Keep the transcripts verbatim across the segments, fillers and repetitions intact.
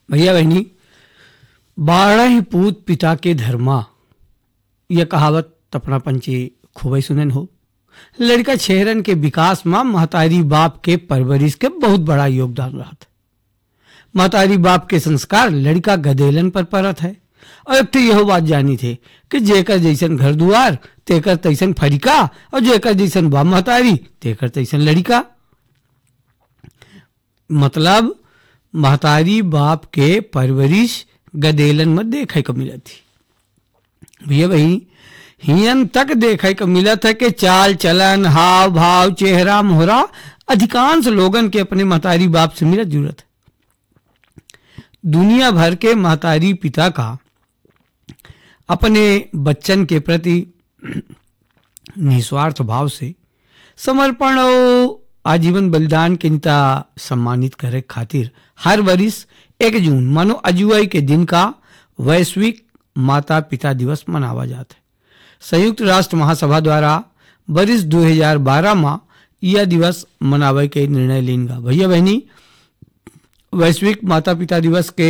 भैया बहनी, बारह पूत पिता के धर्मा, यह कहावत अपना पंचे खूब सुनन हो। लड़का छेरन के विकास में महतारी बाप के परवरिश के बहुत बड़ा योगदान रहा था। महतारी बाप के संस्कार लड़का गदेलन पर परत है। और एक तो यह बात जानी थे कि जेकर जैसन घर दुआर तेकर तैसन फरिका, और जेकर जैसन बाप महतारी तेकर तैसन लड़का। मतलब महतारी बाप के परवरिश गदेलन में देखे को मिलत थी। भैया भाई, हियन तक देखे को मिलत है कि चाल चलन, हाव भाव, चेहरा मोहरा अधिकांश लोगन के अपने महतारी बाप से मिलत जुलत है। दुनिया भर के महतारी पिता का अपने बच्चन के प्रति निस्वार्थ भाव से समर्पण और आजीवन बलिदान के निता सम्मानित करे खातिर हर वर्ष एक जून मानो अजुआई के दिन का वैश्विक माता पिता दिवस मनावा जाता है। संयुक्त राष्ट्र महासभा द्वारा वर्ष दो हज़ार बारह में यह दिवस मनावे के निर्णय लेगा। भैया बहनी, वैश्विक माता पिता दिवस के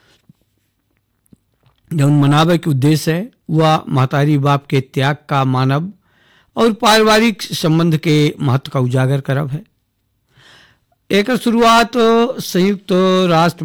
जो मनावे के उद्देश्य है वह महतारी बाप के त्याग का मानव और पारिवारिक संबंध के महत्व का उजागर करब है। एक शुरुआत संयुक्त राष्ट्र